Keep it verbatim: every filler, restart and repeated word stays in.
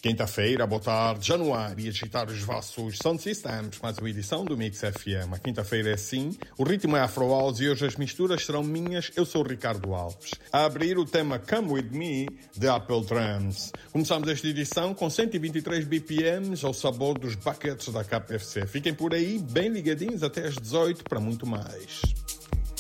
Quinta-feira, boa tarde, Januário, e agitar os vossos sound systems, mais uma edição do Mix F M. A quinta-feira é assim, o ritmo é Afro House e hoje as misturas serão minhas. Eu sou o Ricardo Alves. A abrir o tema Come With Me, de Apple Drums. Começamos esta edição com cento e vinte e três B P Ms ao sabor dos buckets da K P F C. Fiquem por aí, bem ligadinhos até às dezoito para muito mais.